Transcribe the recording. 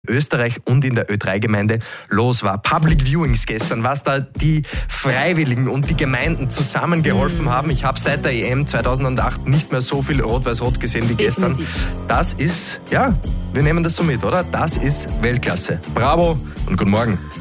Österreich und in der Ö3-Gemeinde los war. Public Viewings gestern, was da die Freiwilligen und die Gemeinden zusammengeholfen haben. Ich habe seit der EM 2008 nicht mehr so viel Rot-Weiß-Rot gesehen wie gestern. Das ist, ja, wir nehmen das so mit, oder? Das ist Weltklasse. Bravo und guten Morgen.